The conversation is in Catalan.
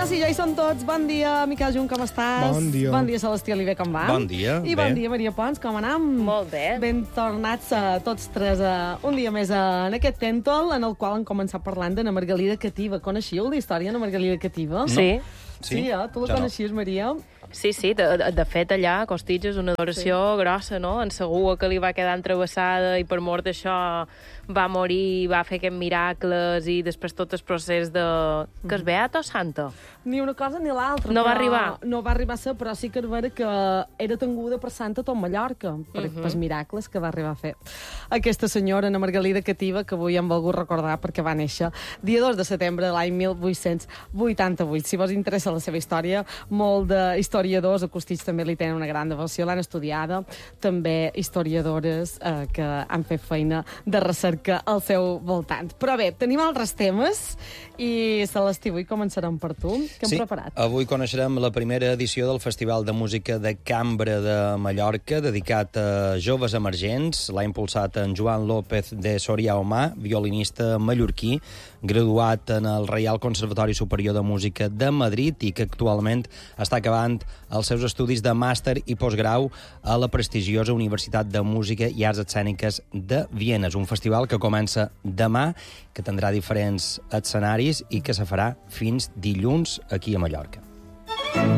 sí, ja hi són tots. Bon dia, Miquel Junt, com estàs? Bon dia. Bon dia, Celestí Oliver, com va? Bon dia, I bé. bon dia, Maria Pons, com anam? Molt bé. Ben tornats tots tres un dia més en aquest tèntol, en el qual hem començat parlant d'Anna Margalida Cativa. Coneixíeu la història d'Anna Margalida Cativa? Sí. Sí, tu la coneixies, Maria? Sí, de fet, allà a Costitx és una adoració grossa, no? En Segur que li va quedar entrevessada i per mort d'això va morir, va fer aquests miracles i després tot el procés de... Que és beata o santa? Ni una cosa ni l'altra. No va arribar? No va arribar a ser, però sí que és vera que era tenguda per santa tot Mallorca, pels miracles que va arribar a fer. Aquesta senyora, Anna Margalida Cativa, que avui hem volgut recordar perquè va néixer dia 2 de setembre de l'any 1888. Si vos interessa la seva història, molt d'historiadors a Costitx també li tenen una gran devoció, l'han estudiada, també historiadores que han fet feina de recerca al seu voltant. Però bé, tenim altres temes i, Celestí, avui començarem per tu. Què hem preparat? Avui coneixerem la primera edició del Festival de Música de Cambra de Mallorca, dedicat a joves emergents. L'ha impulsat en Joan López de Soria Omà, violinista mallorquí, graduat en el Reial Conservatori Superior de Música de Madrid i que actualment està acabant els seus estudis de màster i postgrau a la prestigiosa Universitat de Música i Arts Escèniques de Viena. És un festival que comença demà, que tindrà diferents escenaris i que se farà fins dilluns aquí a Mallorca.